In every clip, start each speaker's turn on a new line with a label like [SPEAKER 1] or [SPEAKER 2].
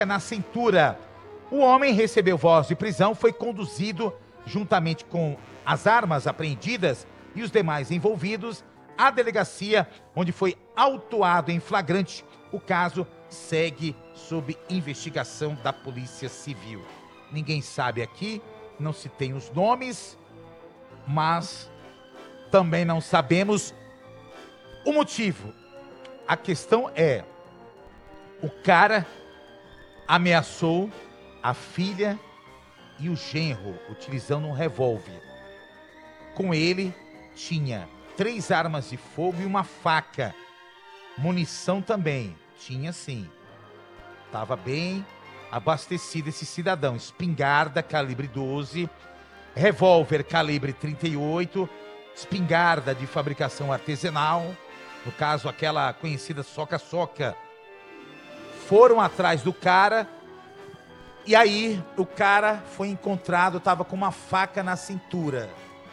[SPEAKER 1] Na cintura. O homem recebeu voz de prisão, foi conduzido juntamente com as armas apreendidas e os demais envolvidos à delegacia, onde foi autuado em flagrante. O caso segue sob investigação da Polícia Civil. Ninguém sabe aqui, não se tem os nomes, mas também não sabemos o motivo. A questão é, o cara ameaçou a filha e o genro, utilizando um revólver. Com ele, tinha 3 armas de fogo e uma faca. Munição também, tinha sim. Estava bem abastecido esse cidadão. Espingarda, calibre 12, revólver, calibre 38, espingarda de fabricação artesanal, no caso aquela conhecida soca-soca. Foram atrás do cara, e aí o cara foi encontrado, estava com uma faca na cintura.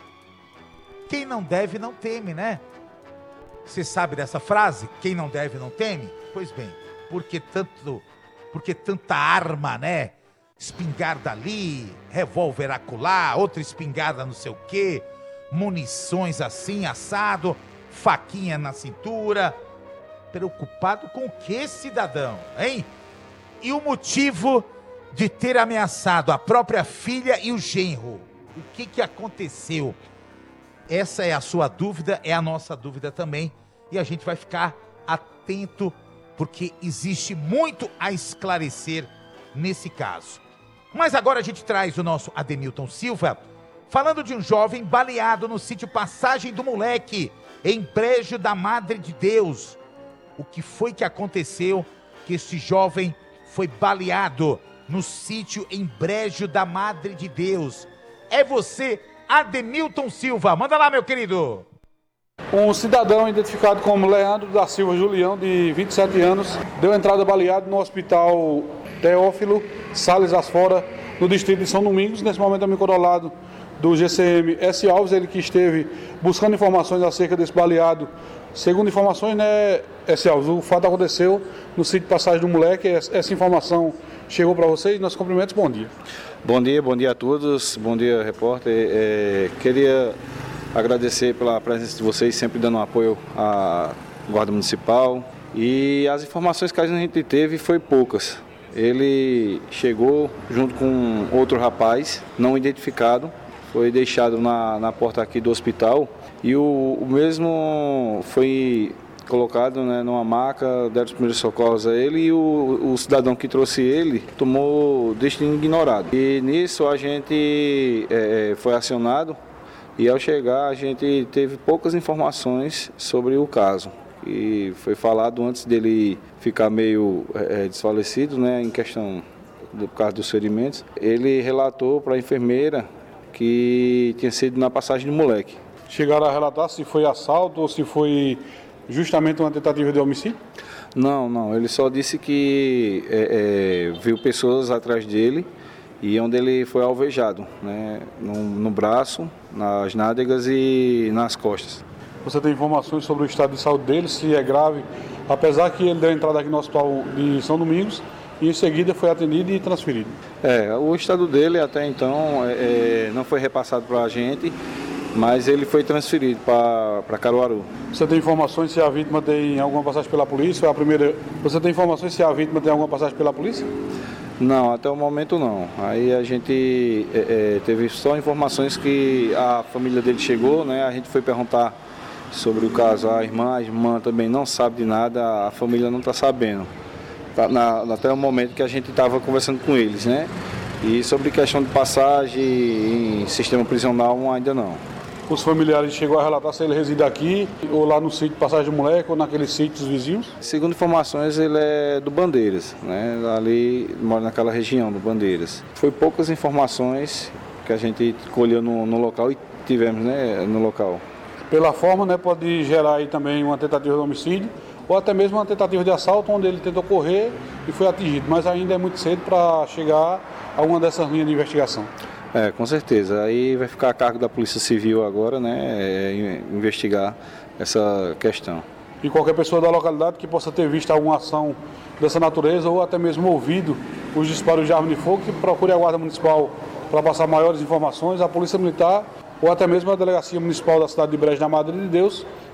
[SPEAKER 1] Quem não deve não teme, né? Você sabe dessa frase? Quem não deve não teme? Pois bem, porque tanta arma, né? Espingarda ali, revólver acolá, outra espingarda não sei o quê, munições assim, assado, faquinha na cintura. Preocupado com o que, cidadão, hein? E o motivo de ter ameaçado a própria filha e o genro? O que aconteceu? Essa é a sua dúvida, é a nossa dúvida também. E a gente vai ficar atento, porque existe muito a esclarecer nesse caso. Mas agora a gente traz o nosso Ademilton Silva, falando de um jovem baleado no sítio Passagem do Moleque, em Brejo da Madre de Deus. O que foi que aconteceu que esse jovem foi baleado no sítio em Brejo da Madre de Deus? É você, Ademilton Silva. Manda lá, meu querido.
[SPEAKER 2] Um cidadão identificado como Leandro da Silva Julião, de 27 anos, deu entrada baleado no hospital Teófilo Sales Asfora, no distrito de São Domingos. Nesse momento eu me encontro ao lado do GCM S. Alves, ele que esteve buscando informações acerca desse baleado. Segundo informações, né, S. Alves, o fato aconteceu no sítio Passagem do Moleque. Essa informação chegou para vocês. Nossos cumprimentos, bom dia.
[SPEAKER 3] Bom dia a todos, bom dia, repórter. Queria agradecer pela presença de vocês, sempre dando apoio à Guarda Municipal. E as informações que a gente teve foi poucas. Ele chegou junto com outro rapaz, não identificado, foi deixado na porta aqui do hospital. E o mesmo foi colocado, né, numa maca, deram os primeiros socorros a ele, e o cidadão que trouxe ele tomou destino ignorado. E nisso a gente foi acionado, e ao chegar a gente teve poucas informações sobre o caso. E foi falado antes dele ficar meio desfalecido, né, em questão do caso dos ferimentos. Ele relatou para a enfermeira que tinha sido na Passagem do Moleque.
[SPEAKER 2] Chegaram a relatar se foi assalto ou se foi justamente uma tentativa de homicídio?
[SPEAKER 3] Não. Ele só disse que viu pessoas atrás dele e onde ele foi alvejado, né, no braço, nas nádegas e nas costas.
[SPEAKER 2] Você tem informações sobre o estado de saúde dele, se é grave, apesar que ele deu entrada aqui no hospital de São Domingos e em seguida foi atendido e transferido?
[SPEAKER 3] O estado dele até então não foi repassado para a gente, mas ele foi transferido para Caruaru.
[SPEAKER 2] Você tem informações se a vítima tem alguma passagem pela polícia? Você tem informações se a vítima tem alguma passagem pela polícia?
[SPEAKER 3] Não, até o momento não. Aí a gente teve só informações que a família dele chegou, né? A gente foi perguntar sobre o caso à irmã, a irmã também não sabe de nada, a família não está sabendo. Até o momento que a gente estava conversando com eles, né? E sobre questão de passagem em sistema prisional, ainda não.
[SPEAKER 2] Os familiares chegou a relatar se ele reside aqui, ou lá no sítio Passagem do Moleque, ou naqueles sítios vizinhos?
[SPEAKER 3] Segundo informações, ele é do Bandeiras, né? Ali, mora naquela região do Bandeiras. Foi poucas informações que a gente colheu no local e tivemos, né, no local.
[SPEAKER 2] Pela forma, né, pode gerar aí também uma tentativa de homicídio, ou até mesmo uma tentativa de assalto, onde ele tentou correr e foi atingido. Mas ainda é muito cedo para chegar a uma dessas linhas de investigação.
[SPEAKER 3] Com certeza. Aí vai ficar a cargo da Polícia Civil agora, né, investigar essa questão.
[SPEAKER 2] E qualquer pessoa da localidade que possa ter visto alguma ação dessa natureza ou até mesmo ouvido os disparos de arma de fogo, que procure a Guarda Municipal para passar maiores informações, a Polícia Militar ou até mesmo a Delegacia Municipal da cidade de Brejo da Madre de Deus,